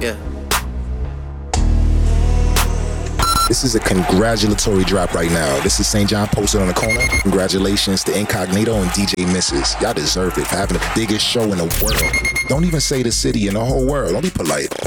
Yeah. This is a congratulatory drop right now. This is St. John posted on the corner. Congratulations to Incognito and DJ Misses. Y'all deserve it for having the biggest show in the world. Don't even say the city, in the whole world. Don't be polite.